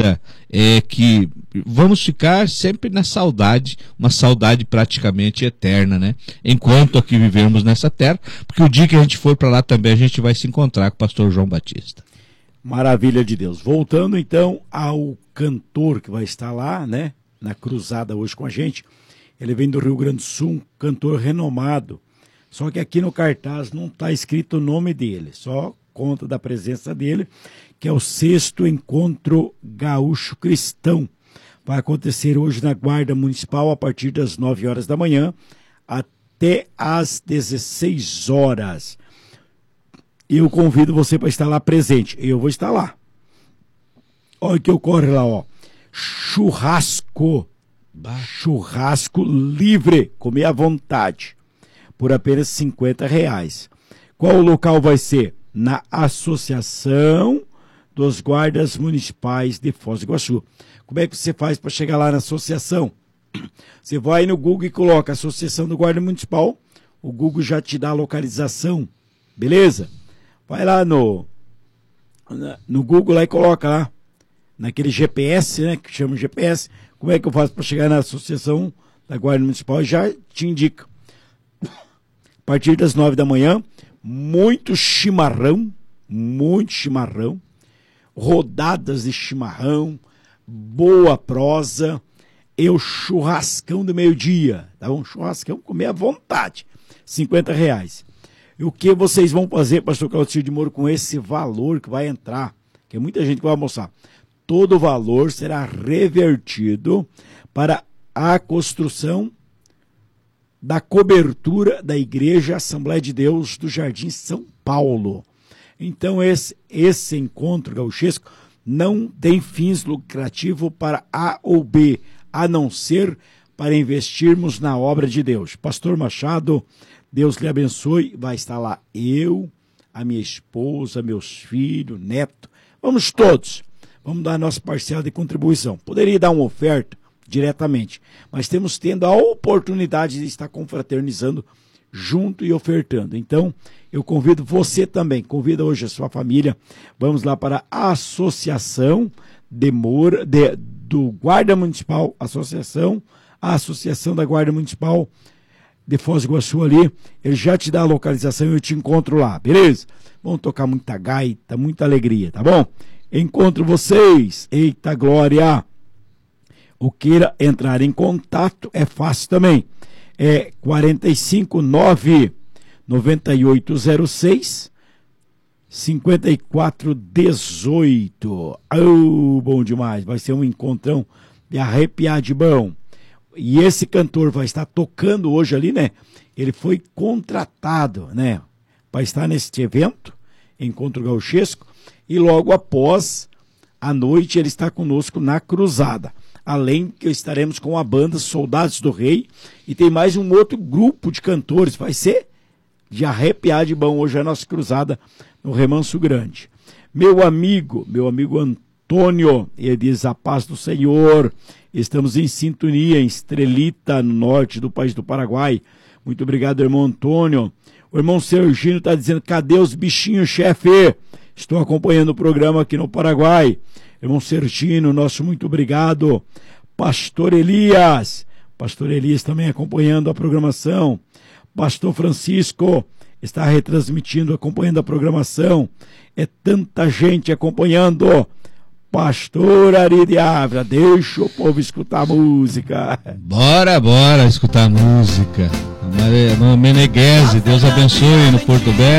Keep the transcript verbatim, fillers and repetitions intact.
vida é que vamos ficar sempre na saudade, uma saudade praticamente eterna, né? Enquanto aqui vivermos nessa terra, porque o dia que a gente for para lá também a gente vai se encontrar com o pastor João Batista. Maravilha de Deus. Voltando então ao cantor que vai estar lá, né, na cruzada hoje com a gente. Ele vem do Rio Grande do Sul, um cantor renomado. Só que aqui no cartaz não está escrito o nome dele, só conta da presença dele, que é o sexto Encontro Gaúcho Cristão. Vai acontecer hoje na Guarda Municipal a partir das nove horas da manhã até às dezesseis horas. Eu convido você para estar lá presente. Eu vou estar lá. Olha o que ocorre lá, ó. Churrasco. Churrasco livre, comer à vontade, por apenas cinquenta reais. Qual o local vai ser? Na Associação dos Guardas Municipais de Foz do Iguaçu. Como é que você faz para chegar lá na associação? Você vai no Google e coloca Associação do Guarda Municipal, o Google já te dá a localização, beleza? Vai lá no, no Google lá e coloca lá, naquele G P S, né, que chama G P S, como é que eu faço para chegar na Associação da Guarda Municipal? Já te indica. A partir das nove da manhã, muito chimarrão, muito chimarrão, rodadas de chimarrão, boa prosa, e o churrascão do meio-dia, tá bom? Churrascão, comer à vontade, cinquenta reais. E o que vocês vão fazer, pastor Claudio de Moro, com esse valor que vai entrar? Que é muita gente que vai almoçar. Todo o valor será revertido para a construção da cobertura da Igreja Assembleia de Deus do Jardim São Paulo. Então esse, esse encontro gauchesco não tem fins lucrativos para A ou B, a não ser para investirmos na obra de Deus. Pastor Machado, Deus lhe abençoe, vai estar lá eu, a minha esposa, meus filhos, neto, vamos todos. Vamos dar a nossa parcela de contribuição. Poderia dar uma oferta diretamente, mas temos tendo a oportunidade de estar confraternizando junto e ofertando. Então, eu convido você também, convida hoje a sua família, vamos lá para a Associação de Moura, de, do Guarda Municipal, Associação, a Associação da Guarda Municipal de Foz do Iguaçu ali, ele já te dá a localização e eu te encontro lá, beleza? Vamos tocar muita gaita, muita alegria, tá bom? Encontro vocês, eita glória! O queira entrar em contato é fácil também, é quarenta e cinco, nove, noventa e oito zero seis, cinquenta e quatro dezoito. Oh, bom demais, vai ser um encontrão de arrepiar de bom. E esse cantor vai estar tocando hoje ali, né? Ele foi contratado, né? Para estar neste evento, Encontro Gauchesco, e logo após a noite ele está conosco na cruzada. Além que estaremos com a banda Soldados do Rei e tem mais um outro grupo de cantores. Vai ser de arrepiar de bom hoje a nossa cruzada no Remanso Grande. Meu amigo, meu amigo Antônio, ele diz a paz do Senhor. Estamos em sintonia em Estrelita, no norte do país do Paraguai. Muito obrigado, irmão Antônio. O irmão Sergino está dizendo, cadê os bichinhos, chefe? Estou acompanhando o programa aqui no Paraguai. Irmão Sergino, nosso muito obrigado. Pastor Elias, Pastor Elias também acompanhando a programação. Pastor Francisco está retransmitindo, acompanhando a programação. É tanta gente acompanhando. Pastor Ari de Ávila, deixa o povo escutar a música. Bora, bora escutar a música. Maria Meneghese, Deus abençoe no Porto Belo.